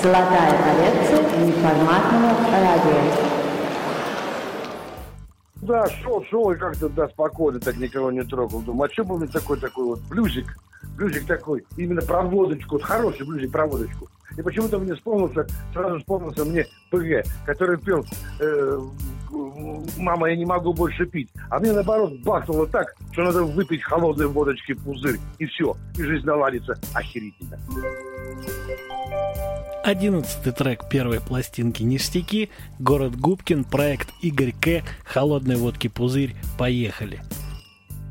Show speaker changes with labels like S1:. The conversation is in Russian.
S1: Золотая коллекция неформатного радио.
S2: Да, шел и как-то, да, спокойно, так никого не трогал. Думаю, а что был такой вот блюзик такой, именно про водочку, вот хороший блюзик про водочку. И почему-то мне сразу вспомнился мне ПГ, который пел «Мама, я не могу больше пить». А мне, наоборот, бахнуло так, что надо выпить холодной водочки пузырь, и все, и жизнь наладится охерительно.
S3: 11-й трек первой пластинки «Ништяки», город Губкин, проект Игорь К, холодной водки пузырь, поехали.